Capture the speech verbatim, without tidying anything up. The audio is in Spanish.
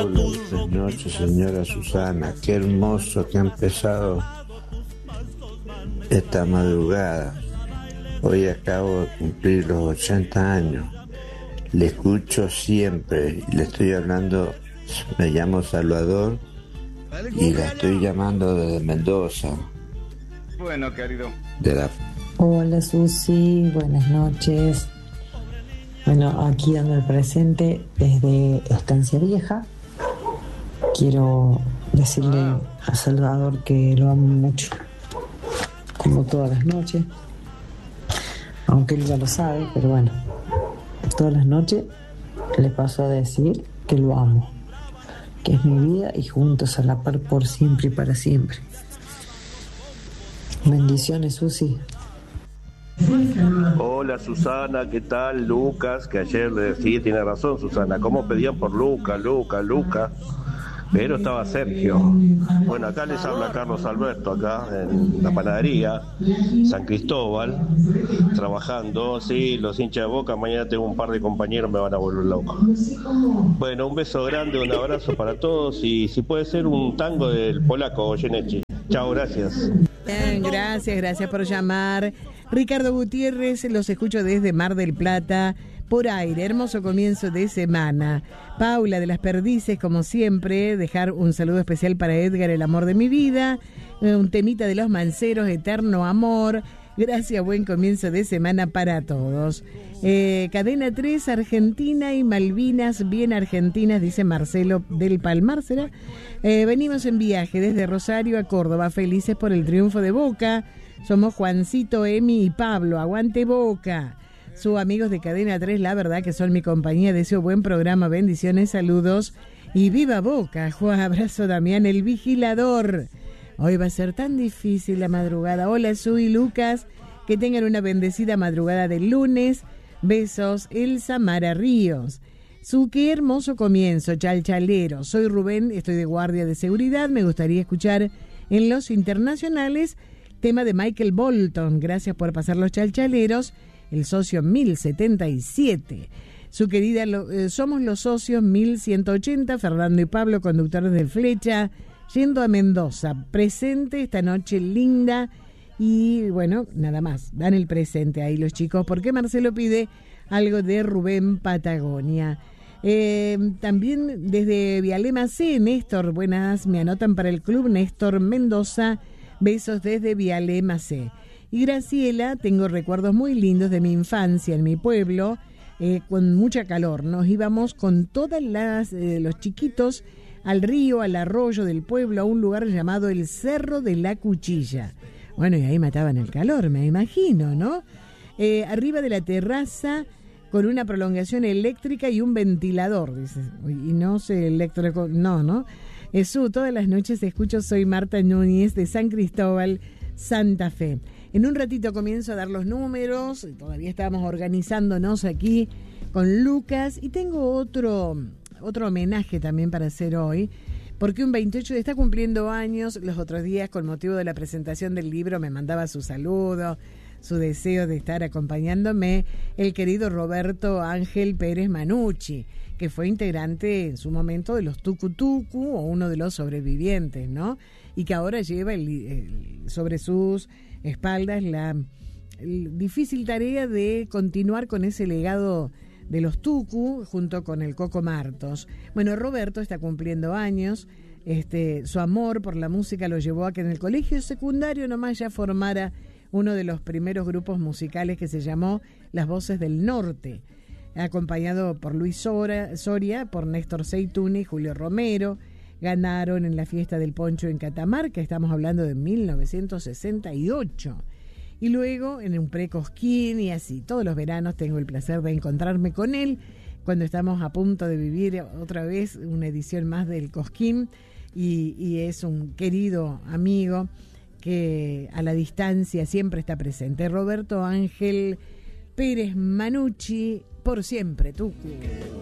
Buenas noches, señora Susana. Qué hermoso que ha empezado esta madrugada. Hoy acabo de cumplir los ochenta años. Le escucho siempre y le estoy hablando. Me llamo Salvador y la estoy llamando desde Mendoza. Bueno, querido. De la... Hola Susi, buenas noches. Bueno, aquí dando el presente desde Estancia Vieja. Quiero decirle a Salvador que lo amo mucho, como todas las noches, aunque él ya lo sabe, pero bueno, todas las noches le paso a decir que lo amo, que es mi vida y juntos a la par por siempre y para siempre. Bendiciones, Susi. Hola Susana, ¿qué tal? Lucas, que ayer le decía, tiene razón Susana, cómo pedían por Lucas, Lucas, Lucas, pero estaba Sergio. Bueno, acá les habla Carlos Alberto, acá en la panadería San Cristóbal, trabajando. Sí, los hinchas de Boca, mañana tengo un par de compañeros, me van a volver loco. Bueno, un beso grande, un abrazo para todos y si puede ser un tango del polaco Goyeneche. Chao, gracias. Bien, gracias, gracias por llamar. Ricardo Gutiérrez, los escucho desde Mar del Plata, por aire, hermoso comienzo de semana. Paula de las Perdices, como siempre, dejar un saludo especial para Edgar, el amor de mi vida, un temita de los Manceros, eterno amor. Gracias, buen comienzo de semana para todos. Eh, Cadena tres, Argentina y Malvinas, bien argentinas, dice Marcelo del Palmar, ¿será? Eh, venimos en viaje desde Rosario a Córdoba, felices por el triunfo de Boca. Somos Juancito, Emi y Pablo, aguante Boca. Sus amigos de Cadena tres, la verdad que son mi compañía, deseo buen programa, bendiciones, saludos y viva Boca. Juan, abrazo Damián, el vigilador. Hoy va a ser tan difícil la madrugada. Hola, Su y Lucas, que tengan una bendecida madrugada del lunes. Besos, Elsa Mara Ríos. Su, qué hermoso comienzo, chalchalero. Soy Rubén, estoy de guardia de seguridad. Me gustaría escuchar en los internacionales tema de Michael Bolton. Gracias por pasar los chalchaleros. El socio mil setenta y siete. Su querida, eh, somos los socios mil ciento ochenta. Fernando y Pablo, conductores del Flecha, yendo a Mendoza. Presente esta noche linda. Y bueno, nada más, dan el presente ahí los chicos, porque Marcelo pide algo de Rubén Patagonia. Eh, también desde Vialema C, Néstor, buenas, me anotan para el club Néstor Mendoza, besos desde Vialema C. Y Graciela, tengo recuerdos muy lindos de mi infancia en mi pueblo, eh, con mucha calor, nos íbamos con todas las eh, los chiquitos al río, al arroyo del pueblo, a un lugar llamado el Cerro de la Cuchilla. Bueno, y ahí mataban el calor, me imagino, ¿no? Eh, arriba de la terraza, con una prolongación eléctrica y un ventilador, dice. Y no sé, eléctrico, no, ¿no? Eso, todas las noches escucho, soy Marta Núñez de San Cristóbal, Santa Fe. En un ratito comienzo a dar los números, todavía estábamos organizándonos aquí con Lucas, y tengo otro, otro homenaje también para hacer hoy, porque un veintiocho está cumpliendo años. Los otros días, con motivo de la presentación del libro, me mandaba su saludo, su deseo de estar acompañándome, el querido Roberto Ángel Pérez Manucci, que fue integrante en su momento de los Tucu Tucu, o uno de los sobrevivientes, ¿no? Y que ahora lleva el, el, sobre sus espaldas la el difícil tarea de continuar con ese legado de los Tucu, junto con el Coco Martos. Bueno, Roberto está cumpliendo años. Este, su amor por la música lo llevó a que en el colegio secundario nomás ya formara uno de los primeros grupos musicales que se llamó Las Voces del Norte, acompañado por Luis Sora, Soria, por Néstor Seituni y Julio Romero. Ganaron en la fiesta del Poncho en Catamarca, estamos hablando de mil novecientos sesenta y ocho. Y luego en un pre-Cosquín, y así todos los veranos tengo el placer de encontrarme con él cuando estamos a punto de vivir otra vez una edición más del Cosquín, y, y es un querido amigo que a la distancia siempre está presente. Roberto Ángel Pérez Manucci, por siempre, Tucu.